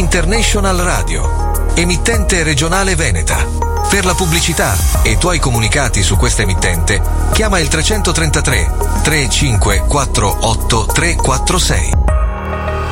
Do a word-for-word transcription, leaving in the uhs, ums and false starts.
International Radio, emittente regionale veneta. Per la pubblicità e i tuoi comunicati su questa emittente, chiama il trecentotrentatré trentacinque quarantotto trecentoquarantasei.